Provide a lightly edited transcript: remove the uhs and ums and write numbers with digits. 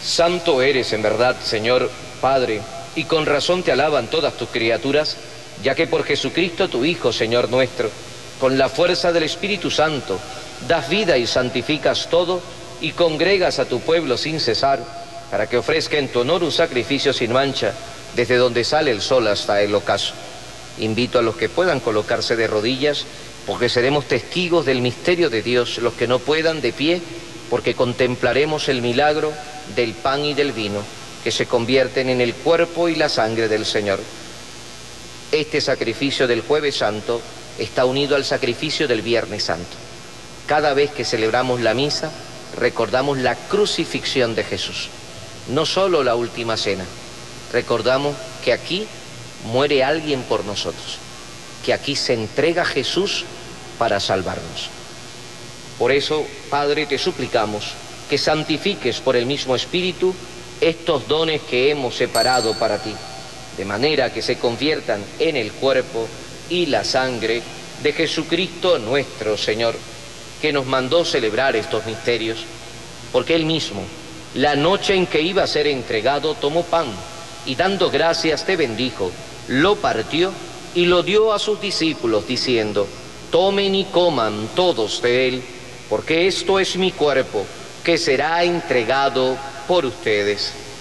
Santo eres en verdad, Señor, Padre, y con razón te alaban todas tus criaturas, ya que por Jesucristo tu Hijo, Señor nuestro, con la fuerza del Espíritu Santo, das vida y santificas todo, y congregas a tu pueblo sin cesar, para que ofrezca en tu honor un sacrificio sin mancha, desde donde sale el sol hasta el ocaso. Invito a los que puedan colocarse de rodillas, porque seremos testigos del misterio de Dios, los que no puedan de pie, porque contemplaremos el milagro del pan y del vino, que se convierten en el cuerpo y la sangre del Señor. Este sacrificio del Jueves Santo está unido al sacrificio del Viernes Santo. Cada vez que celebramos la misa, recordamos la crucifixión de Jesús. No solo la última cena, recordamos que aquí muere alguien por nosotros, que aquí se entrega Jesús para salvarnos. Por eso, Padre, te suplicamos que santifiques por el mismo Espíritu estos dones que hemos separado para ti, de manera que se conviertan en el cuerpo y la sangre de Jesucristo nuestro Señor, que nos mandó celebrar estos misterios, porque Él mismo, la noche en que iba a ser entregado, tomó pan y dando gracias te bendijo, lo partió y lo dio a sus discípulos, diciendo: tomen y coman todos de él, porque esto es mi cuerpo, que será entregado por ustedes.